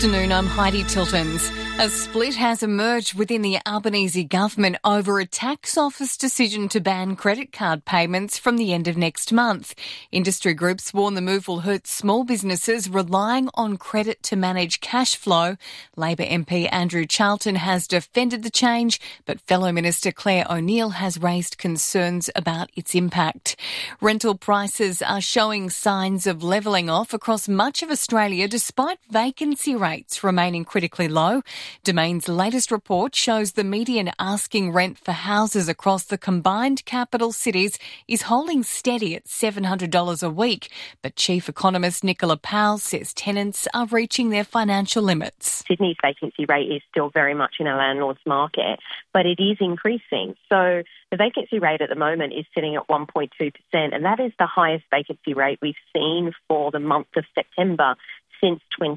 Afternoon, I'm Heidi Tiltons. A split has emerged within the Albanese government over a tax office decision to ban credit card payments from the end of next month. Industry groups warn the move will hurt small businesses relying on credit to manage cash flow. Labor MP Andrew Charlton has defended the change, but fellow Minister Claire O'Neill has raised concerns about its impact. Rental prices are showing signs of levelling off across much of Australia despite vacancy rates remaining critically low. Domain's latest report shows the median asking rent for houses across the combined capital cities is holding steady at $700 a week. But Chief Economist Nicola Powell says tenants are reaching their financial limits. Sydney's vacancy rate is still very much in a landlord's market, but it is increasing. So the vacancy rate at the moment is sitting at 1.2%, and that is the highest vacancy rate we've seen for the month of September since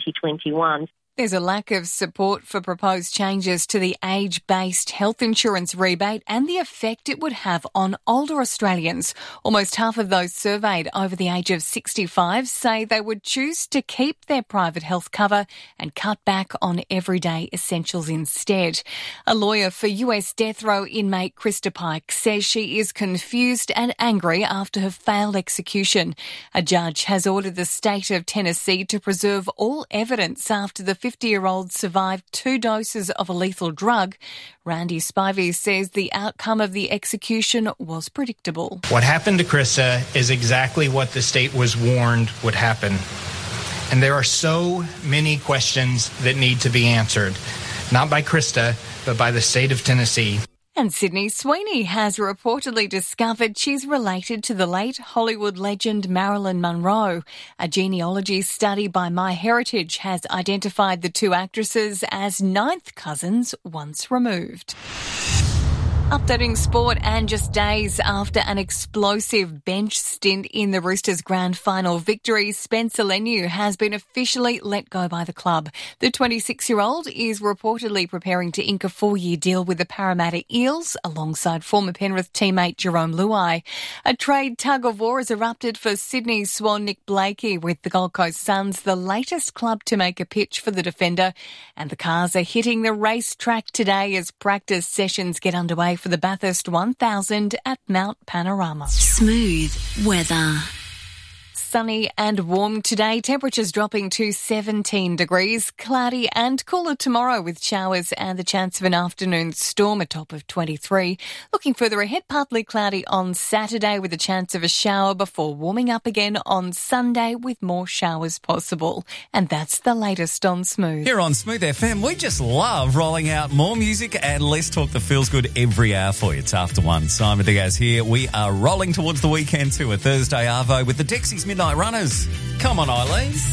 2021. There's a lack of support for proposed changes to the age-based health insurance rebate and the effect it would have on older Australians. Almost half of those surveyed over the age of 65 say they would choose to keep their private health cover and cut back on everyday essentials instead. A lawyer for US death row inmate Krista Pike says she is confused and angry after her failed execution. A judge has ordered the state of Tennessee to preserve all evidence after the 50-year-old survived 2 doses of a lethal drug. Randy Spivey says the outcome of the execution was predictable. What happened to Krista is exactly what the state was warned would happen. And there are so many questions that need to be answered, not by Krista, but by the state of Tennessee. And Sydney Sweeney has reportedly discovered she's related to the late Hollywood legend Marilyn Monroe. A genealogy study by MyHeritage has identified the two actresses as ninth cousins once removed. Updating sport, and just days after an explosive bench stint in the Roosters' grand final victory, Spencer Leniu has been officially let go by the club. The 26-year-old is reportedly preparing to ink a 4-year deal with the Parramatta Eels alongside former Penrith teammate Jerome Luai. A trade tug-of-war has erupted for Sydney Swan Nick Blakey, with the Gold Coast Suns the latest club to make a pitch for the defender. And the Cars are hitting the racetrack today as practice sessions get underway for the Bathurst 1000 at Mount Panorama. Smooth weather. Sunny and warm today, temperatures dropping to 17 degrees. Cloudy and cooler tomorrow with showers and the chance of an afternoon storm, a top of 23. Looking further ahead, partly cloudy on Saturday with a chance of a shower before warming up again on Sunday with more showers possible. And that's the latest on Smooth. Here on Smooth FM, we just love rolling out more music and less talk that feels good every hour for you. It's after 1. Simon Diaz here. We are rolling towards the weekend too, a Thursday Arvo with the Dexys Midnight Runners. Come on, Eileen.